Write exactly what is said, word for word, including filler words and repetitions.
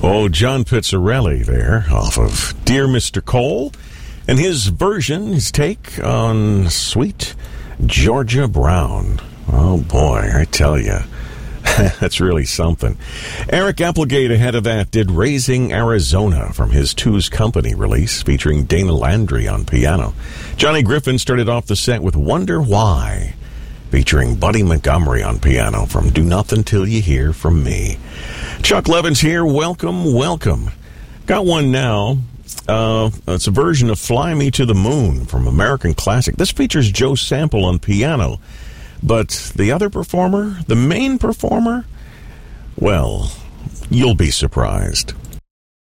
Oh, John Pizzarelli there off of Dear Mister Cole, and his version, his take on Sweet Georgia Brown. Oh, boy, I tell you, that's really something. Eric Applegate ahead of that did Raising Arizona from his Two's Company release, featuring Dana Landry on piano. Johnny Griffin started off the set with Wonder Why, featuring Buddy Montgomery on piano from Do Nothing Till You Hear From Me. Chuck Levins here. Welcome, welcome. Got one now. Uh, it's a version of Fly Me to the Moon from American Classic. This features Joe Sample on piano. But the other performer, the main performer, well, you'll be surprised.